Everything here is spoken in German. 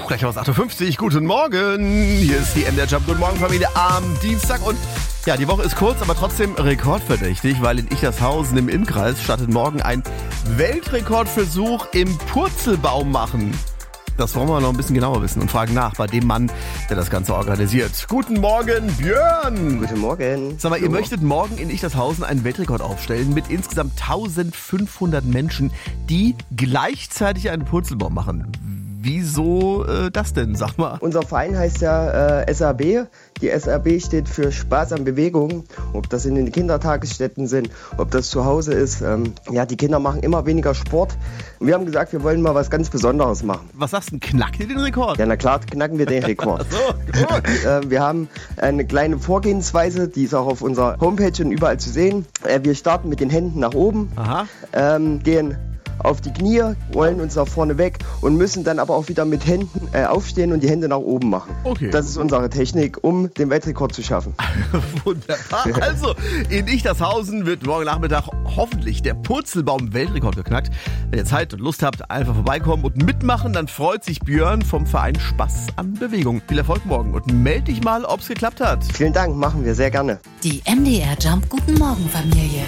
Gleich aus 8.50 Uhr. Guten Morgen. Hier ist die MDR Jump. Guten Morgen, Familie, am Dienstag. Und ja, die Woche ist kurz, aber trotzdem rekordverdächtig, weil in Ichershausen im Innkreis startet morgen ein Weltrekordversuch im Purzelbaum machen. Das wollen wir noch ein bisschen genauer wissen und fragen nach bei dem Mann, der das Ganze organisiert. Guten Morgen, Björn! Guten Morgen. Sag mal, ihr möchtet morgen in Ichershausen einen Weltrekord aufstellen mit insgesamt 1500 Menschen, die gleichzeitig einen Purzelbaum machen. Wieso das denn, sag mal? Unser Verein heißt ja SAB. Die SAB steht für Spaß an Bewegung. Ob das in den Kindertagesstätten sind, ob das zu Hause ist. Die Kinder machen immer weniger Sport. Und wir haben gesagt, wir wollen mal was ganz Besonderes machen. Was sagst du, knackt ihr den Rekord? Ja, na klar, knacken wir den Rekord. So, gut. Wir haben eine kleine Vorgehensweise, die ist auch auf unserer Homepage und überall zu sehen. Wir starten mit den Händen nach oben, gehen auf die Knie, rollen uns nach vorne weg und müssen dann aber auch wieder mit Händen aufstehen und die Hände nach oben machen. Okay. Das ist unsere Technik, um den Weltrekord zu schaffen. Wunderbar. Also, in Ichershausen wird morgen Nachmittag hoffentlich der Purzelbaum-Weltrekord geknackt. Wenn ihr Zeit und Lust habt, einfach vorbeikommen und mitmachen, dann freut sich Björn vom Verein Spaß an Bewegung. Viel Erfolg morgen und meld dich mal, ob's geklappt hat. Vielen Dank, machen wir sehr gerne. Die MDR Jump Guten Morgen Familie.